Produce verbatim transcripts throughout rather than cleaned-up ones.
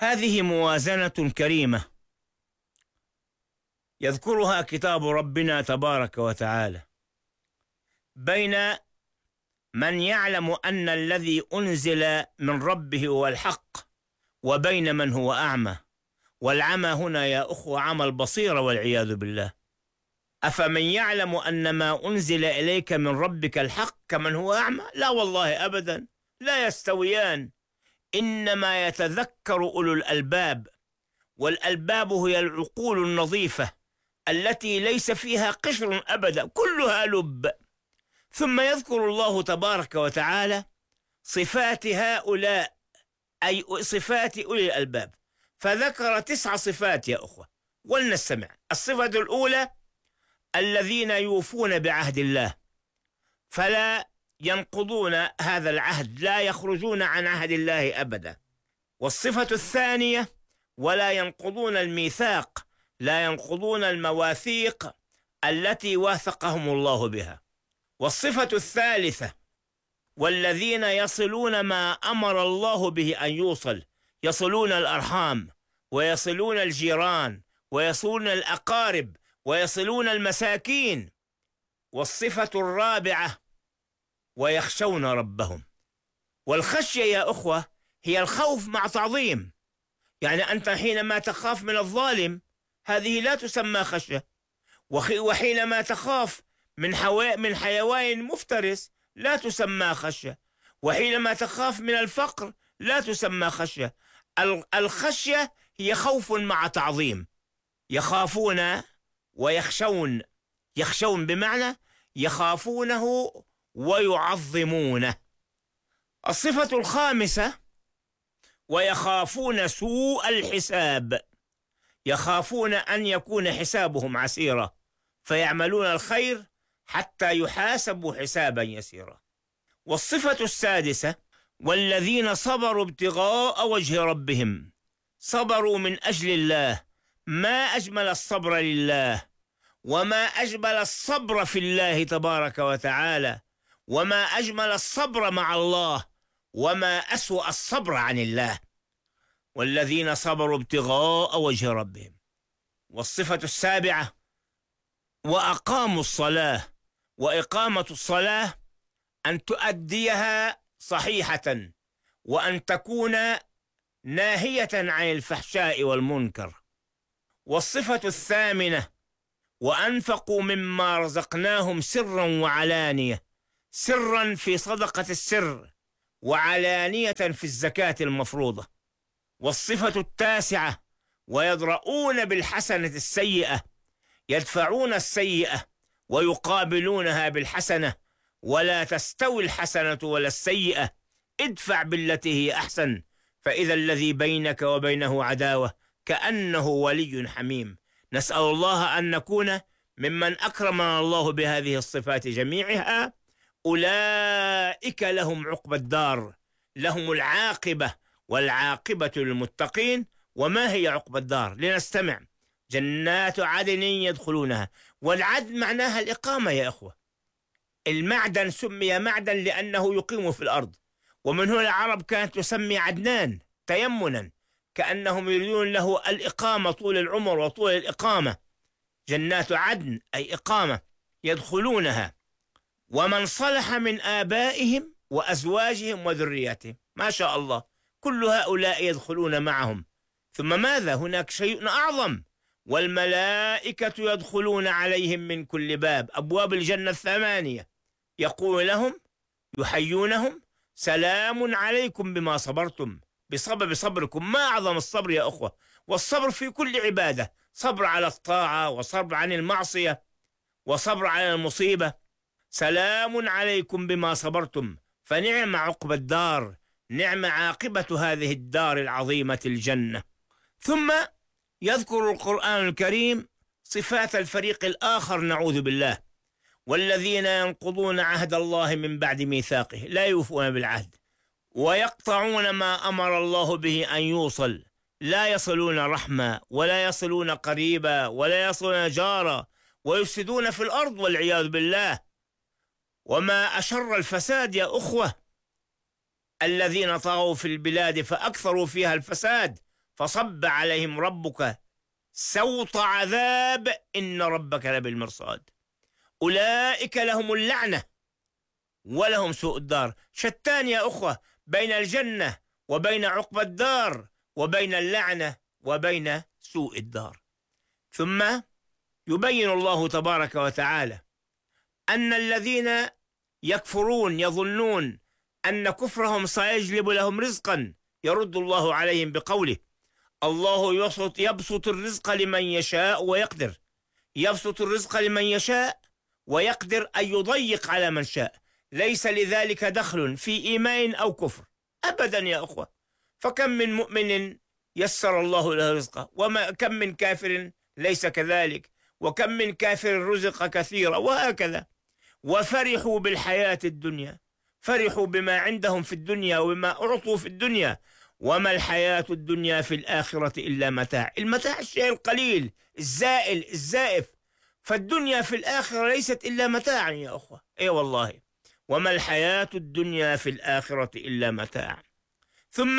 هذه موازنة كريمة يذكرها كتاب ربنا تبارك وتعالى بين من يعلم أن الذي أنزل من ربه هو الحق وبين من هو أعمى. والعمى هنا يا أخوة عمى البصيرة والعياذ بالله. أفمن يعلم أن ما أنزل إليك من ربك الحق كمن هو أعمى؟ لا والله أبدا، لا يستويان، إنما يتذكر أولو الألباب، والألباب هي العقول النظيفة التي ليس فيها قشر أبدا، كلها لب. ثم يذكر الله تبارك وتعالى صفات هؤلاء، أي صفات أولي الألباب، فذكر تسع صفات يا أخوة ولنستمع. الصفة الأولى الذين يوفون بعهد الله فلا ينقضون هذا العهد، لا يخرجون عن عهد الله أبدا. والصفة الثانية ولا ينقضون الميثاق، لا ينقضون المواثيق التي واثقهم الله بها. والصفة الثالثة والذين يصلون ما أمر الله به أن يوصل، يصلون الأرحام ويصلون الجيران ويصلون الأقارب ويصلون المساكين. والصفة الرابعة ويخشون ربهم. والخشية يا أخوة هي الخوف مع تعظيم، يعني أنت حينما تخاف من الظالم هذه لا تسمى خشية، وحينما تخاف من حوا... من حيوان مفترس لا تسمى خشية، وحينما تخاف من الفقر لا تسمى خشية. الخشية هي خوف مع تعظيم، يخافون ويخشون، يخشون بمعنى يخافونه ويعظمونه. الصفة الخامسة ويخافون سوء الحساب، يخافون أن يكون حسابهم عسيرا فيعملون الخير حتى يحاسبوا حسابا يسيرا. والصفة السادسة والذين صبروا ابتغاء وجه ربهم، صبروا من أجل الله. ما أجمل الصبر لله، وما أجمل الصبر في الله تبارك وتعالى، وما أجمل الصبر مع الله، وما أسوأ الصبر عن الله. والذين صبروا ابتغاء وجه ربهم. والصفة السابعة وأقاموا الصلاة، وإقامة الصلاة أن تؤديها صحيحة، وأن تكون ناهية عن الفحشاء والمنكر. والصفة الثامنة وأنفقوا مما رزقناهم سرا وعلانية، سرا في صدقة السر، وعلانية في الزكاة المفروضة. والصفة التاسعة ويدرؤون بالحسنة السيئة، يدفعون السيئة ويقابلونها بالحسنة، ولا تستوي الحسنة ولا السيئة، ادفع بالتي هي أحسن فإذا الذي بينك وبينه عداوة كأنه ولي حميم. نسأل الله أن نكون ممن أكرمنا الله بهذه الصفات جميعها. أولئك لهم عقبى الدار، لهم العاقبة، والعاقبة للمتقين. وما هي عقبى الدار؟ لنستمع. جنات عدن يدخلونها، والعدن معناها الإقامة يا أخوة. المعدن سمي معدن لأنه يقيم في الأرض، ومن هنا العرب كانت تسمي عدنان تيمنا، كأنهم يريدون له الإقامة، طول العمر وطول الإقامة. جنات عدن أي إقامة يدخلونها، ومن صلح من آبائهم وأزواجهم وذرياتهم. ما شاء الله، كل هؤلاء يدخلون معهم. ثم ماذا؟ هناك شيء أعظم، والملائكة يدخلون عليهم من كل باب، أبواب الجنة الثمانية، يقول لهم يحيونهم سلام عليكم بما صبرتم، بسبب صبركم. ما أعظم الصبر يا أخوة، والصبر في كل عبادة، صبر على الطاعة، وصبر عن المعصية، وصبر على المصيبة. سلام عليكم بما صبرتم فنعم عقبى الدار، نعم عاقبة هذه الدار العظيمة الجنة. ثم يذكر القرآن الكريم صفات الفريق الآخر، نعوذ بالله. والذين ينقضون عهد الله من بعد ميثاقه، لا يوفون بالعهد، ويقطعون ما أمر الله به أن يوصل، لا يصلون رحمة ولا يصلون قريبا ولا يصلون جارا، ويفسدون في الأرض والعياذ بالله. وما أشر الفساد يا أخوة، الذين طغوا في البلاد فأكثروا فيها الفساد فصب عليهم ربك سوط عذاب إن ربك لبالمرصاد. أولئك لهم اللعنة ولهم سوء الدار. شتان يا أخوة بين الجنة وبين عقبى الدار، وبين اللعنة وبين سوء الدار. ثم يبين الله تبارك وتعالى أن الذين يكفرون يظنون أن كفرهم سيجلب لهم رزقا، يرد الله عليهم بقوله: الله يبسط, يبسط الرزق لمن يشاء ويقدر. يبسط الرزق لمن يشاء ويقدر أن يضيق على من شاء، ليس لذلك دخل في إيمان أو كفر أبدا يا أخوة. فكم من مؤمن يسر الله له رزقه، وكم من كافر ليس كذلك، وكم من كافر رزق كثيرا، وهكذا. وفرحوا بالحياة الدنيا، فرحوا بما عندهم في الدنيا وبما أعطوا في الدنيا، وما الحياة الدنيا في الآخرة إلا متاع. المتاع الشيء القليل الزائل الزائف، فالدنيا في الآخرة ليست إلا متاع يا أخوة. أي والله، وما الحياة الدنيا في الآخرة إلا متاع. ثم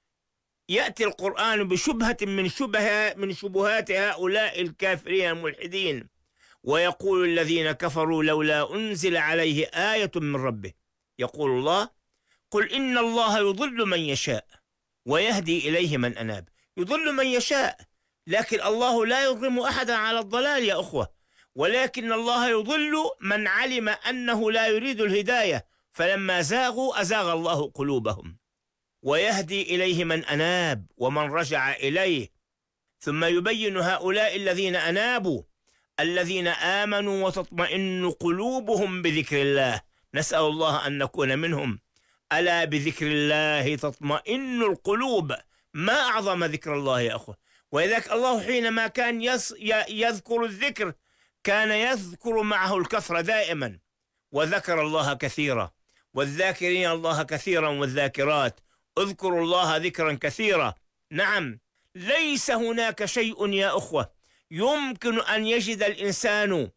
يأتي القرآن بشبهة من شبه من شبهات هؤلاء الكافرين الملحدين، ويقول الذين كفروا: لولا أنزل عليه آية من ربه. يقول الله: قل إن الله يضل من يشاء ويهدي إليه من أناب. يضل من يشاء، لكن الله لا يظلم أحدا على الضلال يا أخوة، ولكن الله يضل من علم أنه لا يريد الهداية، فلما زاغوا أزاغ الله قلوبهم. ويهدي إليه من أناب ومن رجع إليه. ثم يبين هؤلاء الذين أنابوا الذين آمنوا وتطمئن قلوبهم بذكر الله. نسأل الله أن نكون منهم. ألا بذكر الله تطمئن القلوب. ما أعظم ذكر الله يا أخوة. ولذلك الله حينما كان يذكر الذكر كان يذكر معه الكثرة دائما، وذكر الله كثيرا، والذاكرين الله كثيرا والذاكرات. اذكروا الله ذكرا كثيرا. نعم، ليس هناك شيء يا أخوة يمكن أن يجد الإنسان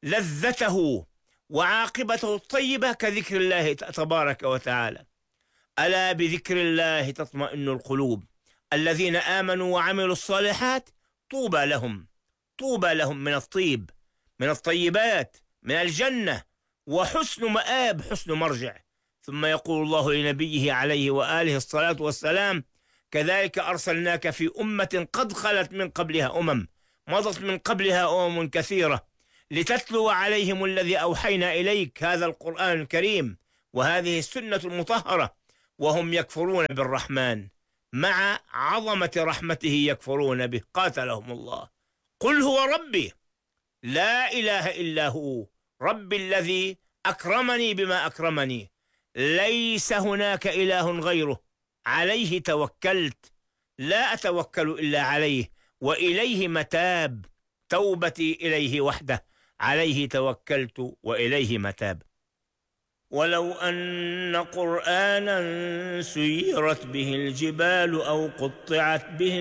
لذته وعاقبته الطيبة كذكر الله تبارك وتعالى. ألا بذكر الله تطمئن القلوب. الذين آمنوا وعملوا الصالحات طوبى لهم، طوبى لهم من الطيب، من الطيبات، من الجنة، وحسن مآب، حسن مرجع. ثم يقول الله لنبيه عليه وآله الصلاة والسلام: كذلك أرسلناك في أمة قد خلت من قبلها أمم، مضت من قبلها أمم كثيرة، لتتلو عليهم الذي أوحينا إليك، هذا القرآن الكريم وهذه السنة المطهرة، وهم يكفرون بالرحمن، مع عظمة رحمته يكفرون به، قاتلهم الله. قل هو ربي لا إله إلا هو، ربي الذي أكرمني بما أكرمني، ليس هناك إله غيره، عليه توكلت، لا أتوكل إلا عليه، وإليه متاب، توبتي إليه وحده، عليه توكلت وإليه متاب. ولو أن قرآنا سيرت به الجبال أو قطعت به